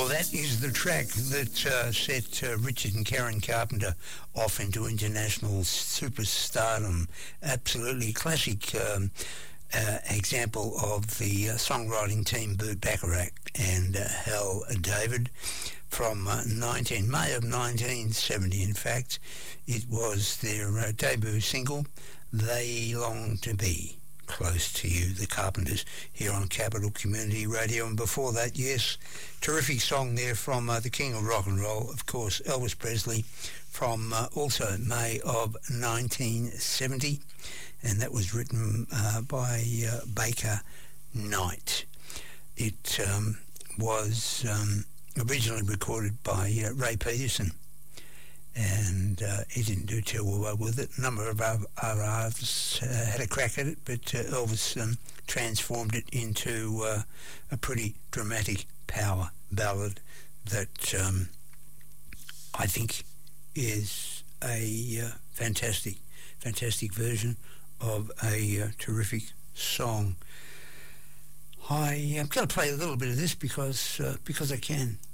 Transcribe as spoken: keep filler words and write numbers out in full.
Well, that is the track that uh, set uh, Richard and Karen Carpenter off into international superstardom. Absolutely classic um, uh, example of the uh, songwriting team Burt Bacharach and uh, Hal David from uh, nineteen May of nineteen seventy. In fact, it was their uh, debut single, They Long to Be Close to You, the Carpenters, here on Capital Community Radio. And before that, yes, terrific song there from uh, the King of Rock and Roll, of course, Elvis Presley, from uh, also May of nineteen seventy, and that was written uh, by uh, Baker Knight. It um, was um, originally recorded by uh, Ray Peterson, and uh, he didn't do too well with it. A number of other artists uh, had a crack at it, but uh, Elvis um, transformed it into uh, a pretty dramatic power ballad that um, I think is a uh, fantastic, fantastic version of a uh, terrific song. I am going to play a little bit of this because uh, because I can.